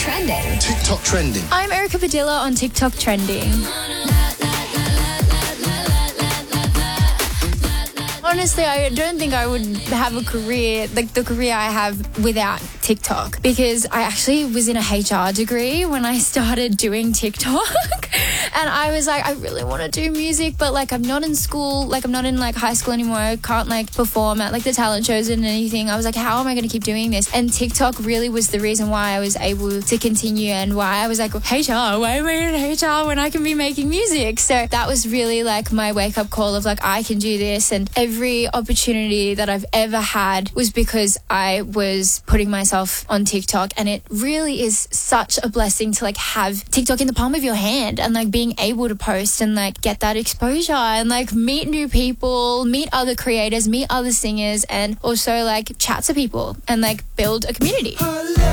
trending. TikTok trending. I'm Erica Padilla on TikTok trending. Honestly, I don't think I would have a career like the career I have without TikTok, because I actually was in a HR degree when I started doing TikTok. And I was like, I really want to do music, but like I'm not in school, like I'm not in like high school anymore. I can't like perform at like the talent shows and anything. I was like, how am I going to keep doing this? And TikTok really was the reason why I was able to continue, and why I was like, HR, why am I in HR when I can be making music? So that was really like my wake up call of like, I can do this. And every opportunity that I've ever had was because I was putting myself on TikTok. And it really is such a blessing to like have TikTok in the palm of your hand and like being able to post and like get that exposure and like meet new people, meet other creators, meet other singers, and also like chat to people and like build a community.